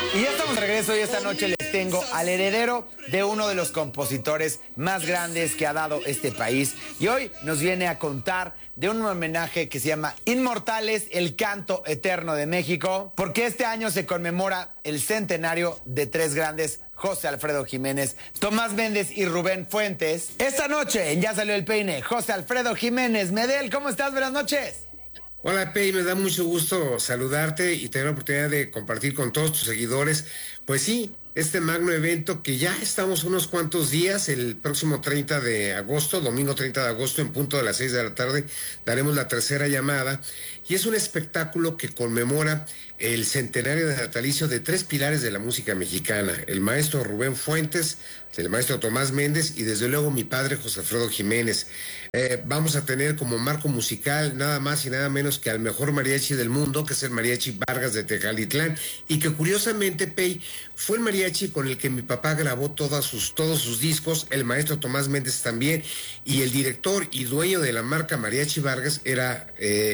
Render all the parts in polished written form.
Y ya estamos de regreso y esta noche les tengo al heredero de uno de los compositores más grandes que ha dado este país. Y hoy nos viene a contar de un homenaje que se llama Inmortales, el canto eterno de México, porque este año se conmemora el centenario de tres grandes, José Alfredo Jiménez, Tomás Méndez y Rubén Fuentes. Esta noche en Ya Salió el Peine, José Alfredo Jiménez. Medel, ¿cómo estás? Buenas noches. Hola, Pei, me da mucho gusto saludarte y tener la oportunidad de compartir con todos tus seguidores. Pues sí, este magno evento que ya estamos unos cuantos días, el próximo 30 de agosto, domingo 30 de agosto, en punto de las 6 de la tarde, daremos la tercera llamada. Y es un espectáculo que conmemora el centenario de natalicio de tres pilares de la música mexicana: el maestro Rubén Fuentes, el maestro Tomás Méndez y desde luego mi padre José Alfredo Jiménez. Vamos a tener como marco musical nada más y nada menos que al mejor mariachi del mundo, que es el Mariachi Vargas de Tecalitlán, y que curiosamente, Pei, fue el mariachi con el que mi papá grabó todos sus discos, el maestro Tomás Méndez también, y el director y dueño de la marca Mariachi Vargas era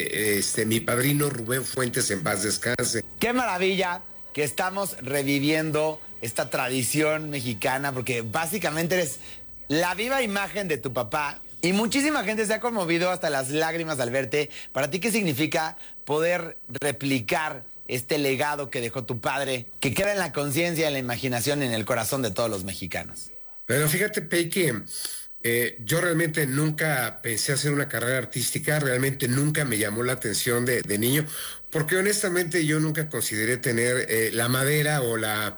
mi padrino Rubén Fuentes, en paz descanse. Qué maravilla que estamos reviviendo esta tradición mexicana, porque básicamente eres la viva imagen de tu papá y muchísima gente se ha conmovido hasta las lágrimas al verte. ¿Para ti qué significa poder replicar este legado que dejó tu padre, que queda en la conciencia, en la imaginación, en el corazón de todos los mexicanos? Pero fíjate, Pei, que yo realmente nunca pensé hacer una carrera artística, realmente nunca me llamó la atención de niño, porque honestamente yo nunca consideré tener la madera o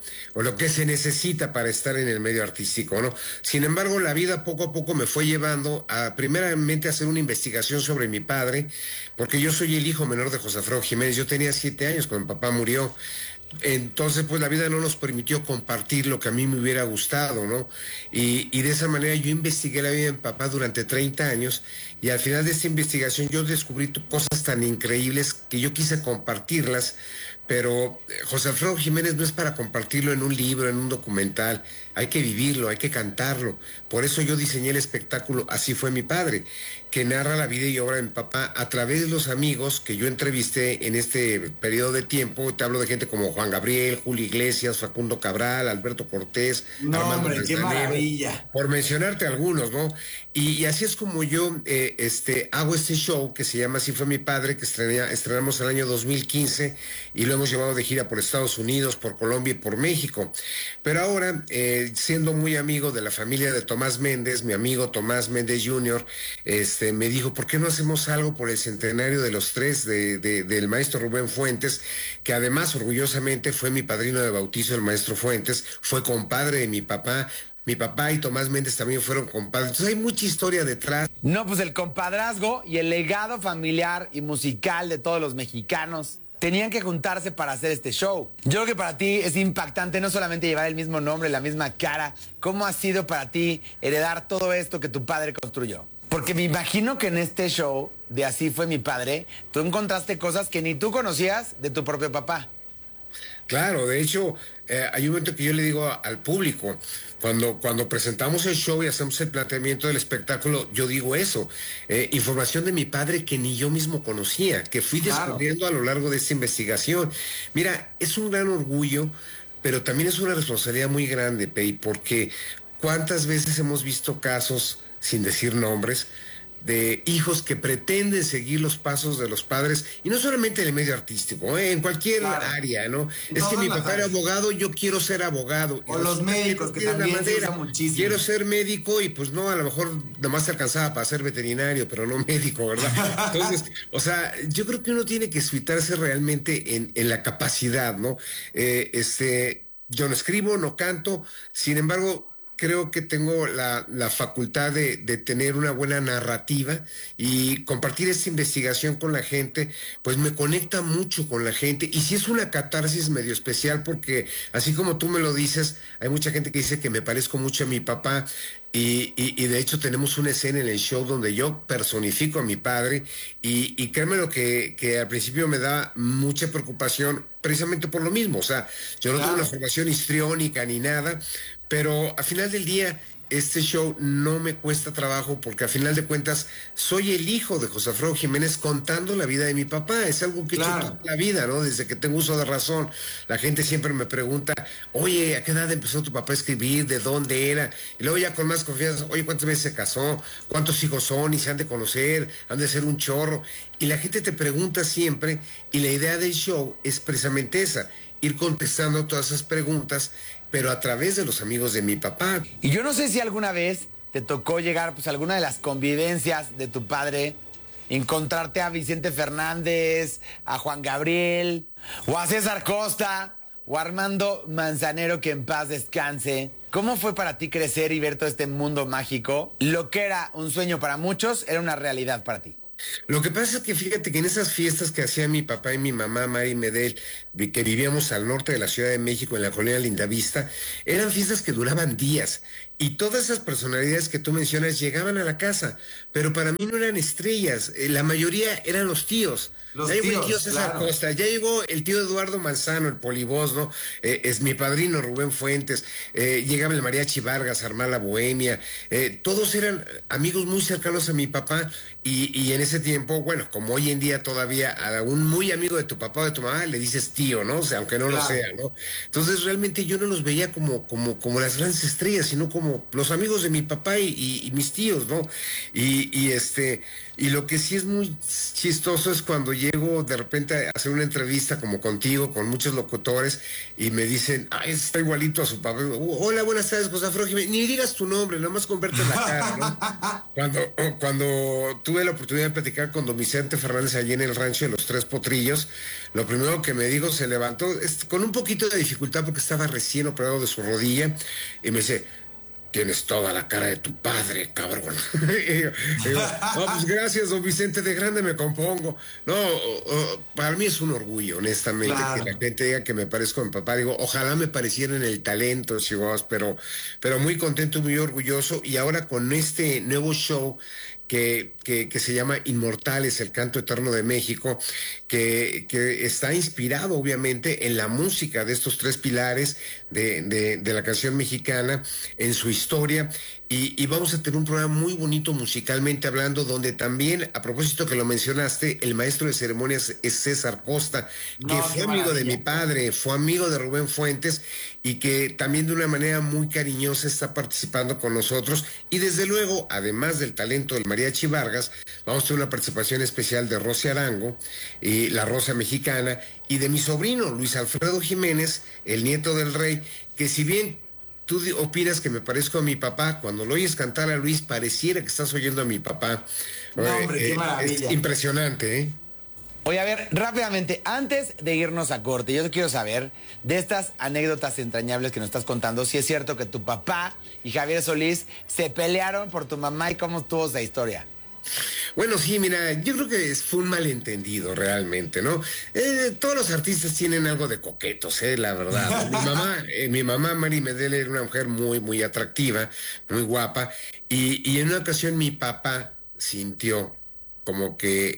lo que se necesita para estar en el medio artístico, ¿no? Sin embargo, la vida poco a poco me fue llevando a primeramente hacer una investigación sobre mi padre, porque yo soy el hijo menor de José Alfredo Jiménez. Yo tenía 7 años cuando mi papá murió. Entonces, pues la vida no nos permitió compartir lo que a mí me hubiera gustado, ¿no? Y de esa manera yo investigué la vida de mi papá durante 30 años y al final de esta investigación yo descubrí cosas tan increíbles que yo quise compartirlas, pero José Alfredo Jiménez no es para compartirlo en un libro, en un documental. Hay que vivirlo, hay que cantarlo. Por eso yo diseñé el espectáculo Así fue mi padre, que narra la vida y obra de mi papá a través de los amigos que yo entrevisté en este periodo de tiempo. Te hablo de gente como Juan Gabriel, Julio Iglesias, Facundo Cabral, Alberto Cortés, No, Armando hombre, qué Manzanero, maravilla. por mencionarte algunos, ¿no? Y así es como yo hago este show que se llama Así fue mi padre, que estrenamos el año 2015 y lo hemos llevado de gira por Estados Unidos, por Colombia y por México. Pero ahora, siendo muy amigo de la familia de Tomás Méndez, mi amigo Tomás Méndez Jr., me dijo, ¿por qué no hacemos algo por el centenario de los tres del maestro Rubén Fuentes, que además orgullosamente fue mi padrino de bautizo, el maestro Fuentes, fue compadre de mi papá? Mi papá y Tomás Méndez también fueron compadres. Entonces hay mucha historia detrás. No, pues el compadrazgo y el legado familiar y musical de todos los mexicanos tenían que juntarse para hacer este show. Yo creo que para ti es impactante no solamente llevar el mismo nombre, la misma cara. ¿Cómo ha sido para ti heredar todo esto que tu padre construyó? Porque me imagino que en este show de Así fue mi padre, tú encontraste cosas que ni tú conocías de tu propio papá. Claro, de hecho, hay un momento que yo le digo al público, cuando presentamos el show y hacemos el planteamiento del espectáculo, yo digo eso, información de mi padre que ni yo mismo conocía, que fui descubriendo a lo largo de esta investigación. Mira, es un gran orgullo, pero también es una responsabilidad muy grande, Pei, porque cuántas veces hemos visto casos, sin decir nombres, de hijos que pretenden seguir los pasos de los padres, y no solamente en el medio artístico, en cualquier área, ¿no? Es que mi papá era abogado, yo quiero ser abogado. O los médicos, que también se usa muchísimo. Quiero ser médico y pues no, a lo mejor nomás te alcanzaba para ser veterinario, pero no médico, ¿verdad? Entonces, o sea, yo creo que uno tiene que explicarse realmente en la capacidad, ¿no? Yo no escribo, no canto, sin embargo, creo que tengo la facultad de tener una buena narrativa, y compartir esta investigación con la gente, pues me conecta mucho con la gente, y sí es una catarsis medio especial, porque así como tú me lo dices, hay mucha gente que dice que me parezco mucho a mi papá, y de hecho tenemos una escena en el show donde yo personifico a mi padre, y créeme lo que al principio me da mucha preocupación, precisamente por lo mismo. O sea, yo no tengo una formación histriónica ni nada, pero al final del día este show no me cuesta trabajo porque a final de cuentas soy el hijo de José Alfredo Jiménez contando la vida de mi papá. Es algo que he hecho toda la vida, ¿no? Desde que tengo uso de razón. La gente siempre me pregunta, oye, ¿a qué edad empezó tu papá a escribir? ¿De dónde era? Y luego ya con más confianza, oye, ¿cuántas veces se casó? ¿Cuántos hijos son? Y se han de conocer, han de ser un chorro. Y la gente te pregunta siempre, y la idea del show es precisamente esa, ir contestando todas esas preguntas, pero a través de los amigos de mi papá. Y yo no sé si alguna vez te tocó llegar pues a alguna de las convivencias de tu padre, encontrarte a Vicente Fernández, a Juan Gabriel, o a César Costa, o a Armando Manzanero, que en paz descanse. ¿Cómo fue para ti crecer y ver todo este mundo mágico? Lo que era un sueño para muchos, era una realidad para ti. Lo que pasa es que fíjate que en esas fiestas que hacían mi papá y mi mamá, Mari Medel, que vivíamos al norte de la Ciudad de México, en la colonia Lindavista, eran fiestas que duraban días. Y todas esas personalidades que tú mencionas llegaban a la casa, pero para mí no eran estrellas, la mayoría eran los tíos. Ya llegó el tío César Costa, ya llegó el tío Eduardo Manzano, el polivoz, ¿no? Es mi padrino Rubén Fuentes, llegaba el Mariachi Vargas, Armar la Bohemia, todos eran amigos muy cercanos a mi papá y en ese tiempo, bueno, como hoy en día todavía a un muy amigo de tu papá o de tu mamá le dices tío, ¿no? O sea, aunque no lo sea, ¿no? Entonces realmente yo no los veía como las grandes estrellas, sino como los amigos de mi papá y mis tíos, ¿no? Y lo que sí es muy chistoso es cuando llego de repente a hacer una entrevista como contigo, con muchos locutores, y me dicen, ay, está igualito a su papá. Hola, buenas tardes, José Alfredo Jiménez. Ni digas tu nombre, nada más con verte en la cara, ¿no? Cuando tuve la oportunidad de platicar con don Vicente Fernández allí en el rancho de los Tres Potrillos, lo primero que me dijo, se levantó con un poquito de dificultad porque estaba recién operado de su rodilla, y me dice, tienes toda la cara de tu padre, cabrón. y digo, no, pues gracias, don Vicente, de grande me compongo. No, para mí es un orgullo, honestamente, que la gente diga que me parezco a mi papá. Digo, ojalá me pareciera en el talento, chicos, pero muy contento, muy orgulloso. Y ahora con este nuevo show que se llama Inmortales, el canto eterno de México, que está inspirado obviamente en la música de estos tres pilares de la canción mexicana, en su historia, y vamos a tener un programa muy bonito musicalmente hablando, donde también, a propósito que lo mencionaste, el maestro de ceremonias es César Costa, que fue amigo de mi padre, fue amigo de Rubén Fuentes, y que también de una manera muy cariñosa está participando con nosotros, y desde luego, además del talento del Mariachi Vargas, vamos a tener una participación especial de Rosy Arango, y la Rosa Mexicana, y de mi sobrino, Luis Alfredo Jiménez, el nieto del rey, que si bien tú opinas que me parezco a mi papá, cuando lo oyes cantar a Luis, pareciera que estás oyendo a mi papá. No, hombre, qué maravilla. Es impresionante, ¿eh? Oye, a ver, rápidamente, antes de irnos a corte, yo quiero saber de estas anécdotas entrañables que nos estás contando, si es cierto que tu papá y Javier Solís se pelearon por tu mamá y cómo estuvo esa historia. Bueno, sí, mira, yo creo que fue un malentendido realmente, ¿no? Todos los artistas tienen algo de coquetos, la verdad. Mi mamá, Mari Medel, era una mujer muy, muy atractiva, muy guapa, y en una ocasión mi papá sintió como que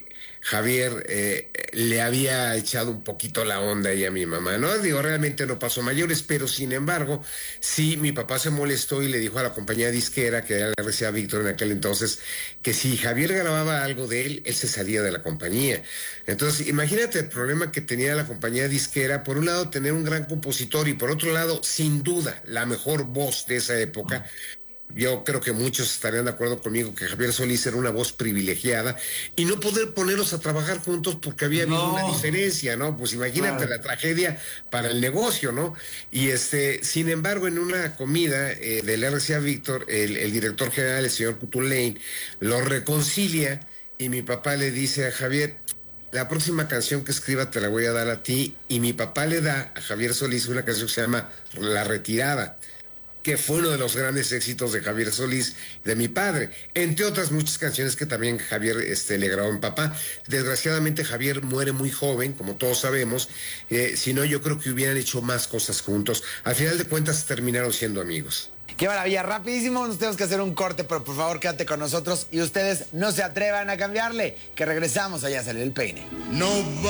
Javier le había echado un poquito la onda ahí a mi mamá, ¿no? Digo, realmente no pasó mayores, pero sin embargo, sí, mi papá se molestó y le dijo a la compañía disquera, que era la RCA Víctor en aquel entonces, que si Javier grababa algo de él se salía de la compañía. Entonces, imagínate el problema que tenía la compañía disquera, por un lado tener un gran compositor y por otro lado, sin duda, la mejor voz de esa época. Yo creo que muchos estarían de acuerdo conmigo que Javier Solís era una voz privilegiada y no poder ponerlos a trabajar juntos porque había habido una diferencia, ¿no? Pues imagínate la tragedia para el negocio, ¿no? Y sin embargo, en una comida del RCA Víctor, el director general, el señor Cutulain, lo reconcilia y mi papá le dice a Javier, la próxima canción que escriba te la voy a dar a ti, y mi papá le da a Javier Solís una canción que se llama La Retirada, que fue uno de los grandes éxitos de Javier Solís, de mi padre, entre otras muchas canciones que también Javier le grabó en papá. Desgraciadamente Javier muere muy joven, como todos sabemos, si no yo creo que hubieran hecho más cosas juntos. Al final de cuentas terminaron siendo amigos. Qué maravilla, rapidísimo, nos tenemos que hacer un corte, pero por favor quédate con nosotros y ustedes no se atrevan a cambiarle, que regresamos, allá salió el peine. No.